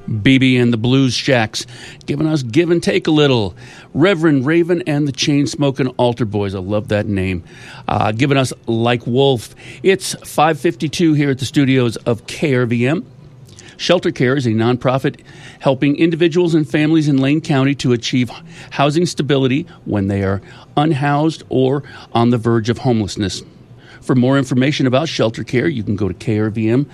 BB and the Blues Shacks, giving us Give and Take a Little. Reverend Raven and the Chain-Smoking Altar Boys, I love that name, giving us Like Wolf. It's 5:52 here at the studios of KRVM. Shelter Care is a nonprofit helping individuals and families in Lane County to achieve housing stability when they are unhoused or on the verge of homelessness. For more information about Shelter Care, you can go to krvm.org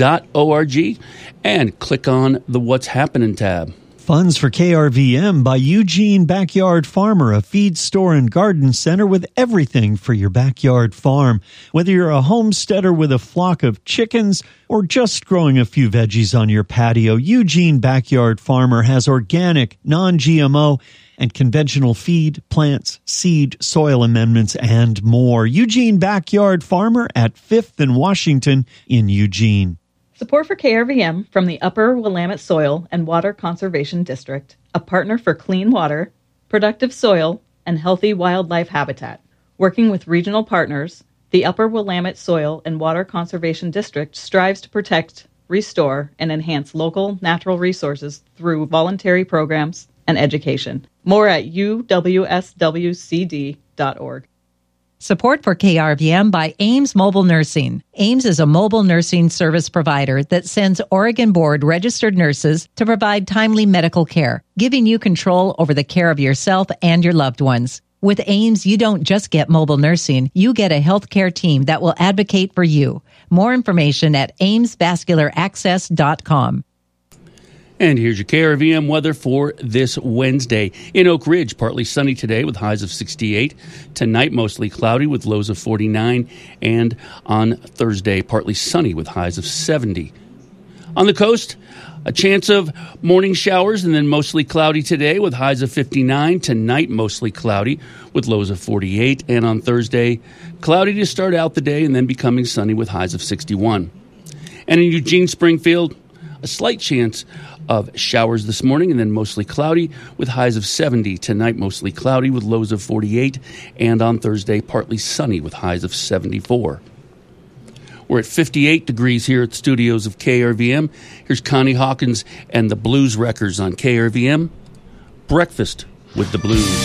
and click on the What's Happening tab. Funds for KRVM by Eugene Backyard Farmer, a feed store and garden center with everything for your backyard farm. Whether you're a homesteader with a flock of chickens or just growing a few veggies on your patio, Eugene Backyard Farmer has organic, non-GMO, and conventional feed, plants, seed, soil amendments, and more. Eugene Backyard Farmer at 5th and Washington in Eugene. Support for KRVM from the Upper Willamette Soil and Water Conservation District, a partner for clean water, productive soil, and healthy wildlife habitat. Working with regional partners, the Upper Willamette Soil and Water Conservation District strives to protect, restore, and enhance local natural resources through voluntary programs and education. More at uwswcd.org. Support for KRVM by Ames Mobile Nursing. Ames is a mobile nursing service provider that sends Oregon Board registered nurses to provide timely medical care, giving you control over the care of yourself and your loved ones. With Ames, you don't just get mobile nursing, you get a healthcare team that will advocate for you. More information at amesvascularaccess.com. And here's your KRVM weather for this Wednesday. In Oak Ridge, partly sunny today with highs of 68. Tonight, mostly cloudy with lows of 49. And on Thursday, partly sunny with highs of 70. On the coast, a chance of morning showers and then mostly cloudy today with highs of 59. Tonight, mostly cloudy with lows of 48. And on Thursday, cloudy to start out the day and then becoming sunny with highs of 61. And in Eugene, Springfield, a slight chance of showers this morning and then mostly cloudy with highs of 70. Tonight, mostly cloudy with lows of 48. And on Thursday, partly sunny with highs of 74. We're at 58 degrees here at the studios of KRVM. Here's Connie Hawkins and the Blues Wreckers on KRVM. Breakfast with the Blues.